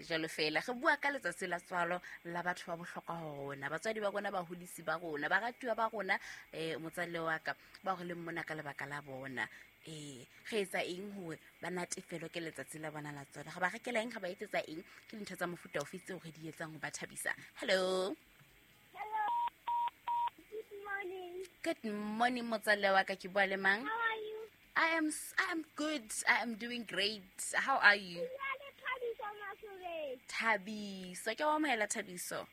jalo fela ge bua ka letsatsi la tswalo la batho ba bohlokwa gona batswadi ba gona bahodisi ba gona ba ratuwa ba gona motsalle wa ka ba go le mona ka lebaka la bona ge etsa eng hore ba natefelo ke letsatsi la bona la tswalo ga ba rekela eng ga ba etsetsa eng ke dintho tsa mofuta ofe tseo ge di etsang go ba thabisa. Hello. Good morning motsalle wa ka ke bua le mang? How are you? I am good. I am doing great. How are you? Thabiso ke wa mohela Thabiso.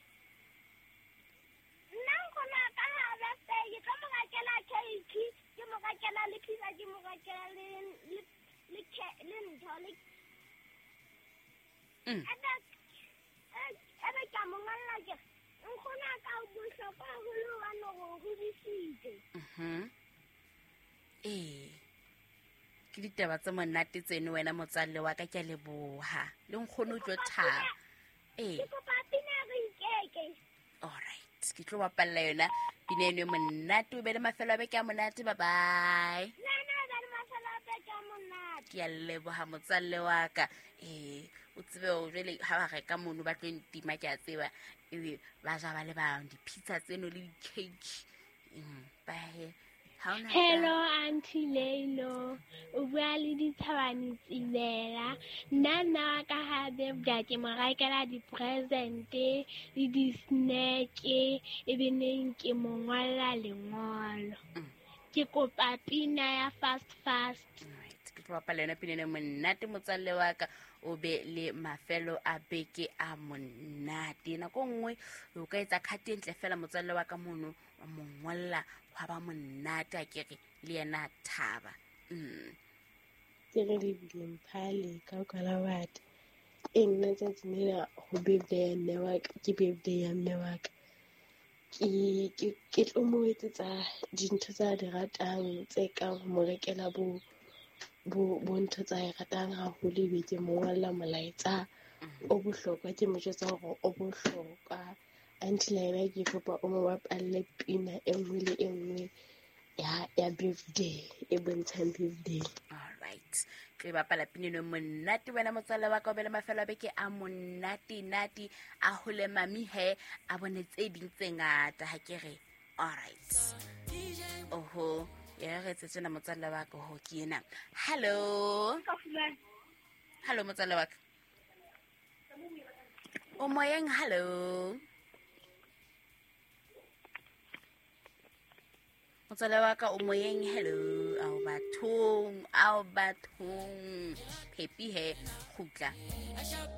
Nna nkgona ka hara se ke tlo mo rekela cake ke mo rekela le pizza ke mo rekela le ntho le ebe ka mo ngalla ke nkgona ka bohlokwa holo wa no go hodisitse. Ke ditaba tse monate tseno wena motsalle wa ka ke a leboha le nkgono tlo thaba. Ke kopa pina re ikeke. Alright, ke tlo bapalla yona pina eno e monate o be le mafelo a beke a monate. Bye bye. Nna ba le mafelo a beke a monate. Ke a leboha motsalle wa ka. O tsebe o jwale ha ba reka mono ba tlo ntima ke a tseba ebe ba ja ba le bang di-pizza tseno le di-cake. Bye. Hello Auntie Leilo, o bua le Dithabane Tsibela. Nna ka ha birthday ke mo rekela di-presente le di-snack e be neng ke mo ngolla lengolo. Ke kopa pina ya fast. Ke tlo bapala yona pina ene monate motsalle wa ka o be le mafelo a beke a monate. Nako nngwe o ka etsa khati e ntle fela motsalle wa ka mono wa mo ngolla wa ba monate a kere le yena thaba. Ke re le Mphale ka kwala batho nna tsatsi nela go birthday ya mme wa ka ke birthday ya mme wa ka ke tlo mo etsetsa dintho tsa di ratang tse kang go mo rekela bo ntho tsa e ratang haholo ebe ke mo ngolla molaetsa o bohlokwa ke mo jwetsa hore o bohlokwa. Until ena ke kopa o mo bapalle pina e nngwe le e nngwe ya birthday e bontshang birthday. Alright, ke bapala pina eno monate wena motswalle wa ka o be le mafelo a beke a monate a hole mami he a bone tse ding tse ngata ha ke re. Alright, oho ya re tse tsena motswalle wa ka ho ke ena. Hello motswalle wa ka o moyeng. Hello motswalle wa ka o moyeng. Hello ao bathong Pepi he khutla.